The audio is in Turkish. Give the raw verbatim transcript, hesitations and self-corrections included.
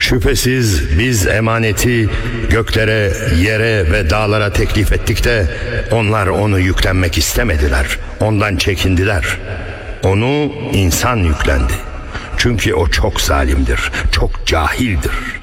Şüphesiz biz emaneti göklere, yere ve dağlara teklif ettik de onlar onu yüklenmek istemediler. Ondan çekindiler. Onu insan yüklendi. Çünkü o çok zalimdir, çok cahildir.